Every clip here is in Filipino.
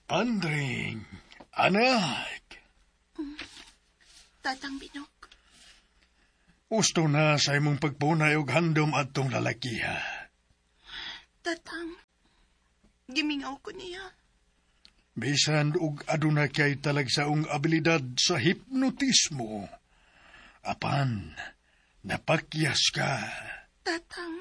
Andring, anak, Tatang Binok. gusto na sa imong pagpunay og handom atong lalakiha. Tatang, gimingaw ko niya. Bisan og aduna kay talagsaong abilidad sa hipnotismo. Apan, napakyas ka. Tatang,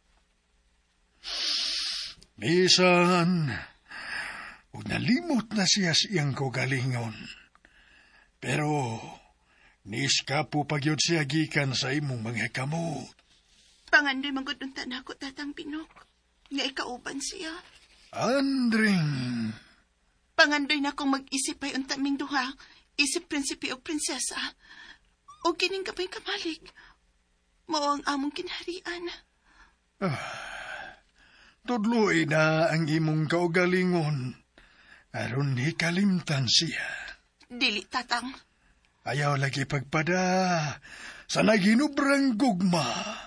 Bisan, ug nalimot na siya siyang kogalingon. Pero, niskapo pagyod siya gikan sa imong mga kamot. pangandoy maguduntan ako, Tatang Binok. Nga ikauban siya. Andring, Pangandoy na akong mag-isip ay untaming duha, isip prinsipi o prinsesa. O kining kapay kamalik. Mao ang among kinaharian. tudloy na ang imong kaugalingon. Aron hikalimtan siya. Dili, Tatang. Ayaw lagi pagpada sa naginubrang gugma.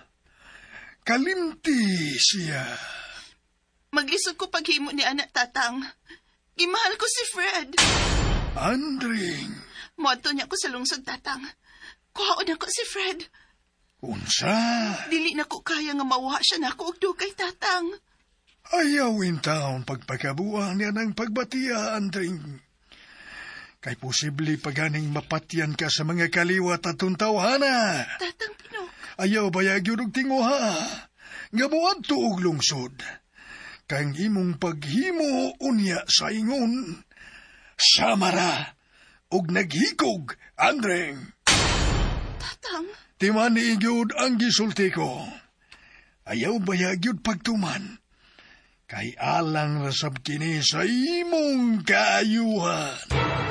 Kalimti siya. Maglisod ko paghimo ni anak, Tatang. Gimahal ko si Fred. Andring, Moadto niya ko sa lungsod, Tatang. Kuhaon ako si Fred. unsa? Dili na ko kaya nga mawha siya na ako og dugay, Tatang. Ayawin taon pagpakabuang niya ng pagbatiya, Andring. Kay posible paganing mapatyan ka sa mga kaliwat at tuntawhana. Tatang Binok. Ayaw bayag yun og tinguha. Nga buwan tuog lungsod. Kang imong paghimo unya sa ingon. Samara og naghikog, Andring. Tatang. Timan ni igyod ang gisulti ko. Ayaw bayag yun pagtuman. Kay alang rasab kini sa imong kaayuhan.